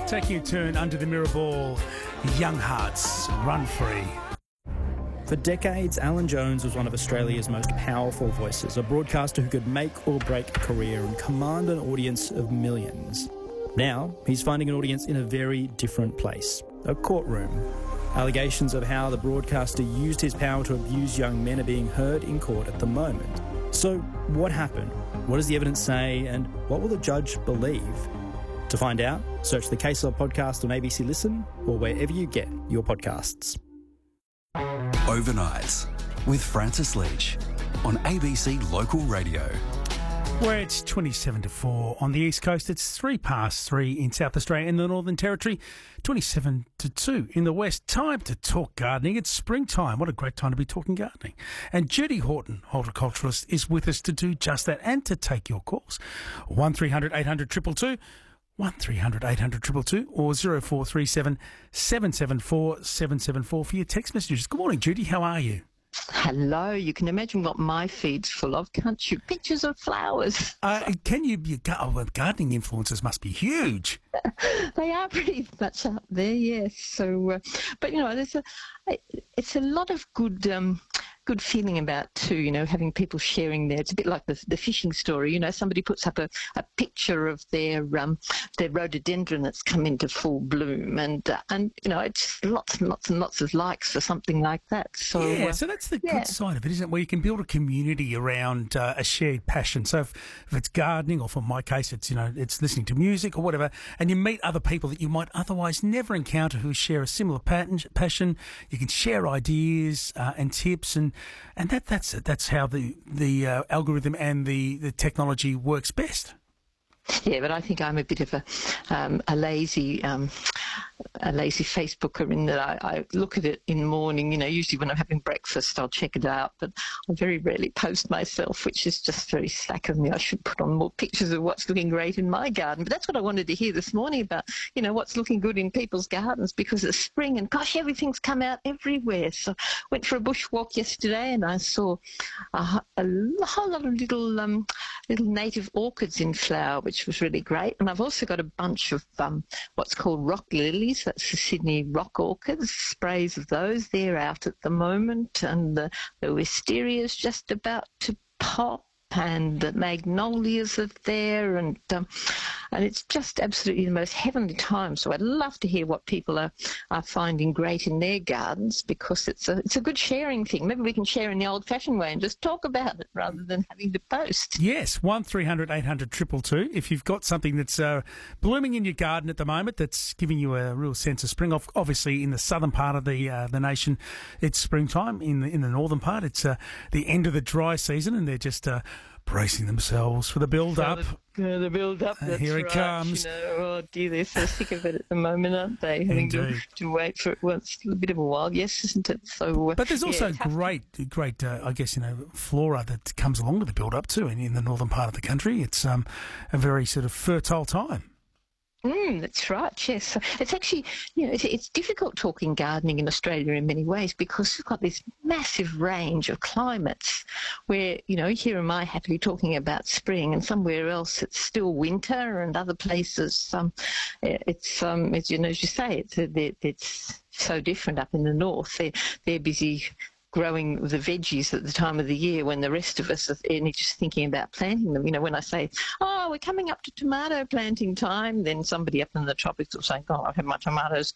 Taking a turn under the mirror ball, Young Hearts, Run Free. For decades, Alan Jones was one of Australia's most powerful voices, a broadcaster who could make or break a career and command an audience of millions. Now, he's finding an audience in a very different place, a courtroom. Allegations of how the broadcaster used his power to abuse young men are being heard in court at the moment. So, what happened? What does the evidence say? And what will the judge believe? To find out, search the Case Law podcast on ABC Listen or wherever you get your podcasts. Overnights with Francis Leach on ABC Local Radio. Where it's 27 to 4 on the East Coast, it's 3 past 3 in South Australia and the Northern Territory, 27 to 2 in the West. Time to talk gardening. It's springtime. What a great time to be talking gardening. And Judy Horton, horticulturalist, is with us to do just that and to take your calls. 1300 800 222, 1300 800 222 or 0437 774 774 for your text messages. Good morning, Judy. How are you? Hello. You can imagine what my feed's full of, can't you? Pictures of flowers. Can you? Gardening influences must be huge. They are pretty much up there, yes. So, but you know, it's a lot of good feeling about too, you know, having people sharing there. It's a bit like the fishing story, you know, somebody puts up a picture of their rhododendron that's come into full bloom and you know, it's lots and lots and lots of likes for something like that. So yeah, so that's the good side of it, isn't it? Where you can build a community around a shared passion. So if it's gardening, or for my case, it's, you know, it's listening to music or whatever, and you meet other people that you might otherwise never encounter who share a similar passion. You can share ideas and tips and that's how the algorithm and the technology works best. Yeah, but I think I'm a bit of a lazy Facebooker in that I look at it in the morning. You know, usually when I'm having breakfast, I'll check it out, but I very rarely post myself, which is just very slack of me. I should put on more pictures of what's looking great in my garden. But that's what I wanted to hear this morning about, you know, what's looking good in people's gardens, because it's spring and gosh, everything's come out everywhere. So went for a bushwalk yesterday and I saw a whole lot of little native orchids in flower, which was really great. And I've also got a bunch of what's called rock lilies. That's the Sydney rock orchids. Sprays of those. They're out at the moment. And the wisteria's just about to pop. And the magnolias are there, and it's just absolutely the most heavenly time. So I'd love to hear what people are finding great in their gardens, because it's a good sharing thing. Maybe we can share in the old-fashioned way and just talk about it rather than having to post. Yes, 1300 800 222. If you've got something that's blooming in your garden at the moment that's giving you a real sense of spring. Obviously, in the southern part of the nation, it's springtime. In the northern part, it's the end of the dry season, and they're just bracing themselves for the build-up. The build-up, that's here it comes. You know, oh dear, they're so sick of it at the moment, aren't they? Having to wait for it once a bit of a while, yes, isn't it? So, but there's also great, I guess, you know, flora that comes along with the build-up too. In the northern part of the country, it's a very sort of fertile time. That's right, yes. It's actually, you know, it's difficult talking gardening in Australia in many ways, because we've got this massive range of climates where, you know, here am I happily talking about spring, and somewhere else it's still winter, and other places it's, as you know, as you say, it's so different up in the north. They're busy growing the veggies at the time of the year when the rest of us are only just thinking about planting them. You know, when I say, oh, we're coming up to tomato planting time, then somebody up in the tropics will say, oh, I have my tomatoes